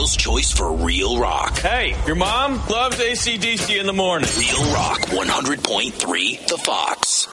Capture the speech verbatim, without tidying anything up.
Nashville's choice for real rock. Hey, your mom loves A C D C in the morning. Real Rock one hundred point three The Fox.